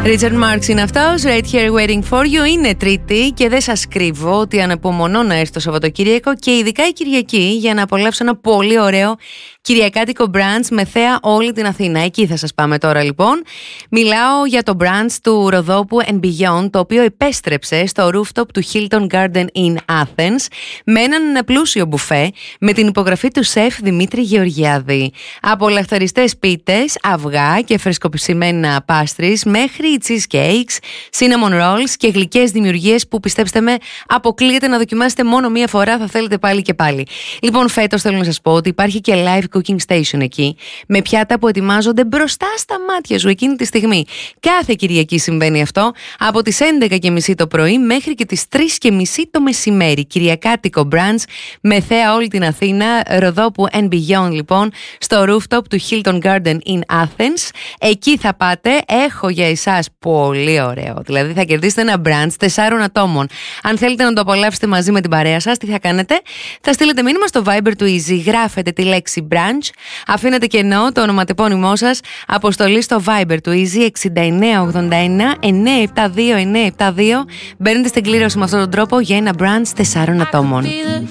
Richard Marx είναι αυτός, Right Here Waiting For You. Είναι Τρίτη και δεν σας κρύβω ότι αναπομονώ να έρθει το Σαββατοκύριακο και ειδικά η Κυριακή για να απολαύσω ένα πολύ ωραίο κυριακάτικο brunch με θέα όλη την Αθήνα. Εκεί θα σας πάμε τώρα λοιπόν. Μιλάω για το brunch του Ροδόπου and Beyond, το οποίο επέστρεψε στο rooftop του Hilton Garden in Athens με έναν πλούσιο μπουφέ με την υπογραφή του σεφ Δημήτρη Γεωργιάδη. Από λαχταριστές πίτες, αυγά και φρεσκοψημένα pastries μέχρι cheesecakes, cinnamon rolls και γλυκές δημιουργίες που, πιστέψτε με, αποκλείεται να δοκιμάσετε μόνο μία φορά, θα θέλετε πάλι και πάλι. Λοιπόν, φέτος θέλω να σας πω ότι υπάρχει και live cooking station εκεί, με πιάτα που ετοιμάζονται μπροστά στα μάτια σου εκείνη τη στιγμή. Κάθε Κυριακή συμβαίνει αυτό, από τις 11.30 το πρωί μέχρι και τις 3.30 το μεσημέρι. Κυριακάτικο brunch με θέα όλη την Αθήνα, Ροδόπου and Beyond λοιπόν, στο rooftop του Hilton Garden in Athens. Εκεί θα πάτε, έχω για εσάς πολύ ωραίο. Δηλαδή θα κερδίσετε ένα brunch 4 ατόμων. Αν θέλετε να το απολαύσετε μαζί με την παρέα σας, τι θα κάνετε? Θα στείλετε μήνυμα στο Viber του Easy, γράφετε τη λέξη brunch, αφήνετε κενό το ονοματεπώνυμό σας, αποστολή στο Viber του Easy 6981 972 972. Μπαίνετε στην κλήρωση με αυτόν τον τρόπο για ένα brunch 4 ατόμων.